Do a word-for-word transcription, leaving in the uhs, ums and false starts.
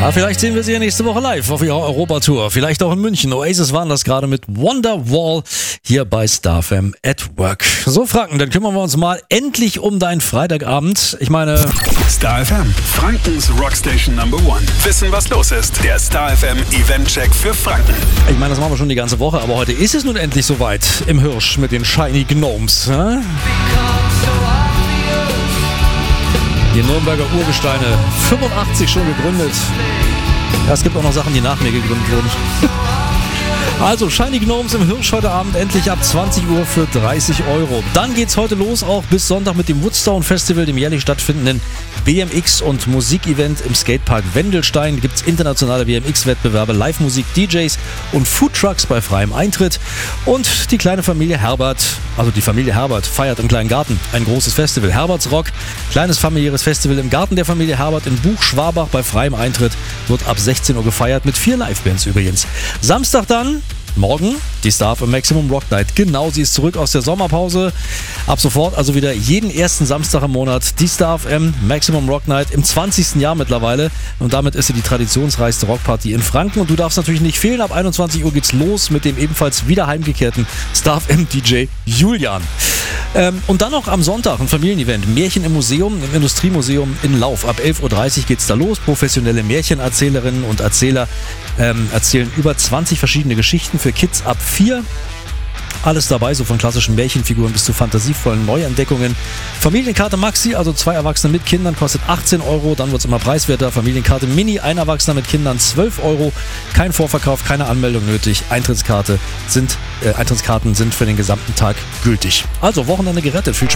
Ja, vielleicht sehen wir sie ja nächste Woche live auf ihrer Europatour. Vielleicht auch in München. Oasis waren das gerade mit Wonderwall hier bei Star F M at Work. So, Franken, dann kümmern wir uns mal endlich um deinen Freitagabend. Ich meine... Star F M, Frankens Rockstation Number One. Wissen, was los ist. Der Star F M Event-Check für Franken. Ich meine, das machen wir schon die ganze Woche, aber heute ist es nun endlich soweit im Hirsch mit den Shiny Gnomes. Hä? Die Nürnberger Urgesteine, fünfundachtzig schon gegründet. Ja, es gibt auch noch Sachen, die nach mir gegründet wurden. Also, Shiny Gnomes im Hirsch heute Abend endlich ab zwanzig Uhr für dreißig Euro. Dann geht's heute los, auch bis Sonntag mit dem Woodstone Festival, dem jährlich stattfindenden B M X- und Musikevent im Skatepark Wendelstein. Gibt's internationale B M X-Wettbewerbe, Live-Musik, D Js und Foodtrucks bei freiem Eintritt. Und die kleine Familie Herbert, also die Familie Herbert, feiert im kleinen Garten ein großes Festival. Herberts Rock, kleines familiäres Festival im Garten der Familie Herbert in Buch-Schwabach bei freiem Eintritt, wird ab sechzehn Uhr gefeiert mit vier Live-Bands übrigens. Samstag dann morgen die Star F M Maximum Rock Night. Genau, sie ist zurück aus der Sommerpause. Ab sofort also wieder jeden ersten Samstag im Monat die Star F M Maximum Rock Night im zwanzigsten Jahr mittlerweile. Und damit ist sie die traditionsreichste Rockparty in Franken. Und du darfst natürlich nicht fehlen. Ab einundzwanzig Uhr geht's los mit dem ebenfalls wieder heimgekehrten Star F M D J Julian. Ähm, und dann noch am Sonntag ein Familienevent. Märchen im Museum, im Industriemuseum in Lauf. Ab elf Uhr dreißig geht's da los. Professionelle Märchenerzählerinnen und Erzähler ähm, erzählen über zwanzig verschiedene Geschichten für Kids ab vier. Alles dabei, so von klassischen Märchenfiguren bis zu fantasievollen Neuentdeckungen. Familienkarte Maxi, also zwei Erwachsene mit Kindern, kostet achtzehn Euro. Dann wird es immer preiswerter. Familienkarte Mini, ein Erwachsener mit Kindern, zwölf Euro. Kein Vorverkauf, keine Anmeldung nötig. Eintrittskarte sind, äh, Eintrittskarten sind für den gesamten Tag gültig. Also Wochenende gerettet. Viel Spaß.